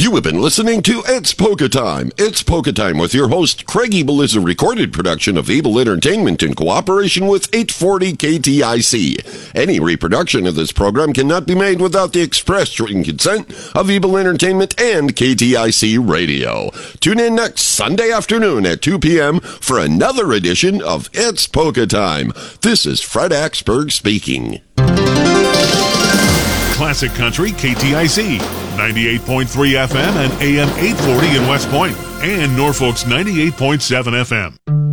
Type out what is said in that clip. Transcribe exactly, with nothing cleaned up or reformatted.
You have been listening to It's Polka Time. It's Polka Time with your host, Craig Ebel, is a recorded production of Ebel Entertainment in cooperation with eight forty K T I C. Any reproduction of this program cannot be made without the express written consent of Ebel Entertainment and K T I C Radio. Tune in next Sunday afternoon at two p.m. for another edition of It's Polka Time. This is Fred Axberg speaking. Classic Country K T I C, ninety-eight point three F M and A M eight forty in West Point, and Norfolk's ninety-eight point seven F M.